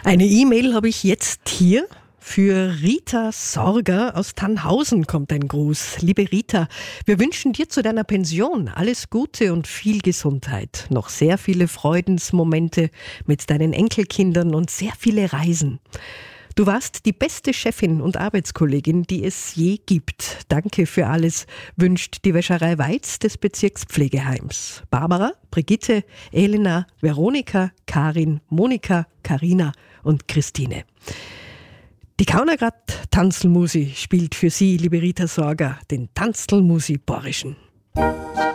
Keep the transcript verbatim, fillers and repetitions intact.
Eine E-Mail habe ich jetzt hier. Für Rita Sorger aus Tannhausen kommt ein Gruß. Liebe Rita, wir wünschen dir zu deiner Pension alles Gute und viel Gesundheit. Noch sehr viele Freudensmomente mit deinen Enkelkindern und sehr viele Reisen. Du warst die beste Chefin und Arbeitskollegin, die es je gibt. Danke für alles, wünscht die Wäscherei Weiz des Bezirkspflegeheims. Barbara, Brigitte, Elena, Veronika, Karin, Monika, Karina und Christine. Die Kaunergrad Tanzlmusi spielt für Sie, liebe Rita Sorger, den Tanzlmusi Borischen.